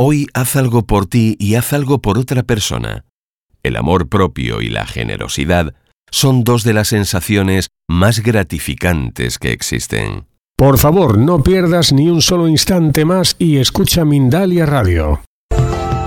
Hoy haz algo por ti y haz algo por otra persona. El amor propio y la generosidad son dos de las sensaciones más gratificantes que existen. Por favor, no pierdas ni un solo instante más y escucha Mindalia Radio.